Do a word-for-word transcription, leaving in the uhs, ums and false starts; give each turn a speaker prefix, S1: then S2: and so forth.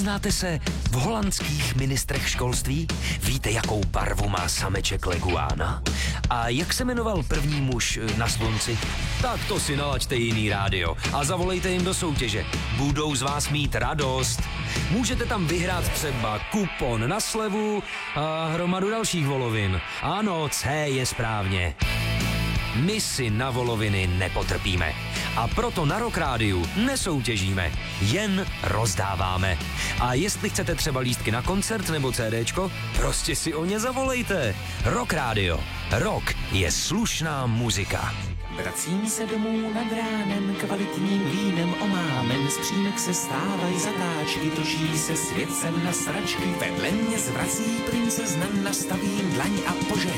S1: Vyznáte se v holandských ministrech školství? Víte, jakou barvu má sameček leguána? A jak se jmenoval první muž na slunci? Tak to si nalaďte jiný rádio a zavolejte jim do soutěže. Budou z vás mít radost. Můžete tam vyhrát třeba kupon na slevu a hromadu dalších volovin. Ano, C je správně. My si na voloviny nepotrpíme. A proto na Rock Rádiu nesoutěžíme, jen rozdáváme. A jestli chcete třeba lístky na koncert nebo CDčko, prostě si o ně zavolejte. Rock Rádio. Rock je slušná muzika.
S2: Vracím se domů nad ránem, kvalitním vínem omámen, z přímek se stávají zatáčky, točí se svět sem na sračky, vedle mě zvrací princezna, nastavím dlaň a požehná.